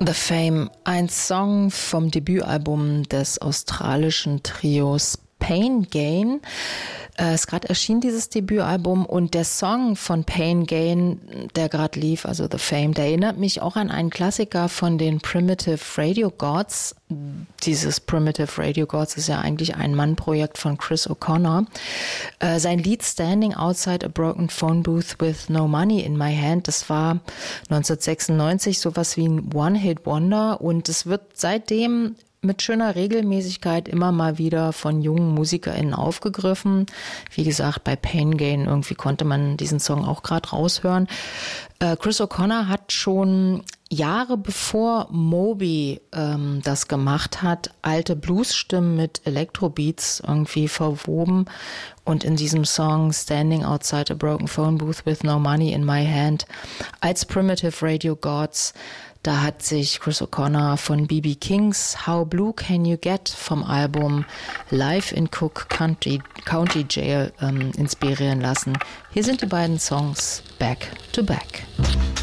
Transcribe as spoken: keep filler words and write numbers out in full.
The Fame, ein Song vom Debütalbum des australischen Trios Pain Gain. Es ist gerade erschienen, dieses Debütalbum, und der Song von Pain Gain, der gerade lief, also The Fame, der erinnert mich auch an einen Klassiker von den Primitive Radio Gods. Dieses Primitive Radio Gods ist ja eigentlich ein Mann-Projekt von Chris O'Connor. Äh, sein Lied Standing Outside a Broken Phone Booth with No Money in My Hand, das war neunzehnhundertsechsundneunzig sowas wie ein One-Hit-Wonder, und es wird seitdem mit schöner Regelmäßigkeit immer mal wieder von jungen MusikerInnen aufgegriffen. Wie gesagt, bei Pain Gain irgendwie konnte man diesen Song auch gerade raushören. Äh, Chris O'Connor hat schon Jahre bevor Moby ähm, das gemacht hat, alte Blues-Stimmen mit Elektrobeats irgendwie verwoben. Und in diesem Song Standing Outside a Broken Phone Booth with No Money in My Hand als Primitive Radio Gods, da hat sich Chris O'Connor von B B Kings How Blue Can You Get vom Album Live in Cook County, County Jail ähm, inspirieren lassen. Hier sind die beiden Songs Back to Back.